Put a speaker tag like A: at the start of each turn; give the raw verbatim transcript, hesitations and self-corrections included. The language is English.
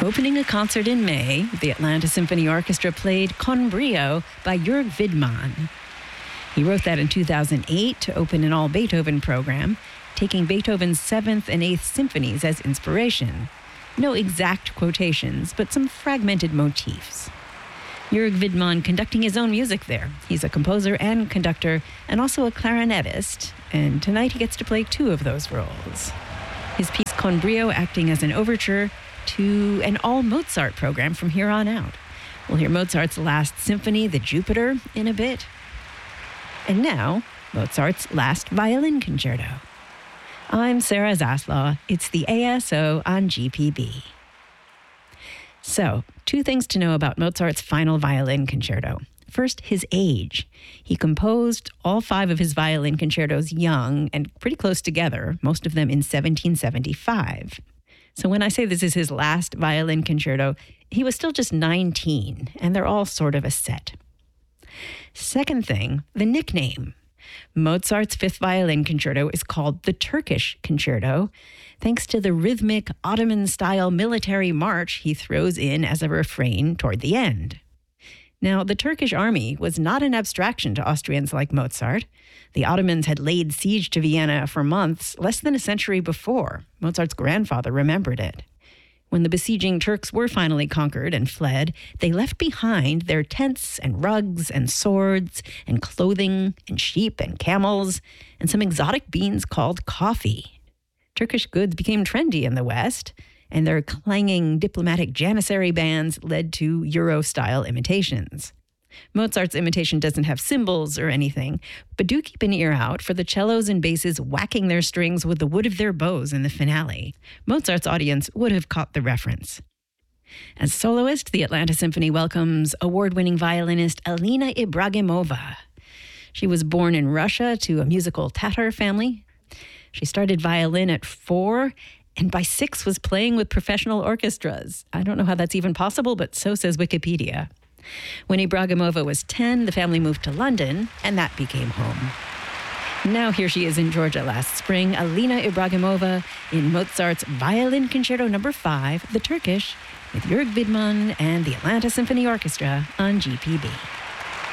A: Opening a concert in May, the Atlanta Symphony Orchestra played Con Brio by Jörg Widmann. He wrote that in two thousand eight to open an all-Beethoven program, taking Beethoven's seventh and eighth symphonies as inspiration. No exact quotations, but some fragmented motifs. Jörg Widmann conducting his own music there. He's a composer and conductor, and also a clarinetist, and tonight he gets to play two of those roles. His piece Con Brio acting as an overture to an all-Mozart program from here on out. We'll hear Mozart's last symphony, the Jupiter, in a bit. And now, Mozart's last violin concerto. I'm Sarah Zaslaw. It's the A S O on G P B. So, two things to know about Mozart's final violin concerto. First, his age. He composed all five of his violin concertos young and pretty close together, most of them in seventeen seventy-five. So when I say this is his last violin concerto, he was still just nineteen, and they're all sort of a set. Second thing, the nickname. Mozart's fifth violin concerto is called the Turkish Concerto, thanks to the rhythmic Ottoman-style military march he throws in as a refrain toward the end. Now, the Turkish army was not an abstraction to Austrians like Mozart. The Ottomans had laid siege to Vienna for months, less than a century before. Mozart's grandfather remembered it. When the besieging Turks were finally conquered and fled, they left behind their tents and rugs and swords and clothing and sheep and camels and some exotic beans called coffee. Turkish goods became trendy in the West, and their clanging diplomatic janissary bands led to Euro-style imitations. Mozart's imitation doesn't have cymbals or anything, but do keep an ear out for the cellos and basses whacking their strings with the wood of their bows in the finale. Mozart's audience would have caught the reference. As soloist, the Atlanta Symphony welcomes award-winning violinist Alina Ibragimova. She was born in Russia to a musical Tatar family. She started violin at four, and by six was playing with professional orchestras. I don't know how that's even possible, but so says Wikipedia. When Ibragimova was ten, the family moved to London, and that became home. Now here she is in Georgia last spring, Alina Ibragimova in Mozart's Violin Concerto Number five, The Turkish, with Jörg Widmann and the Atlanta Symphony Orchestra on G P B.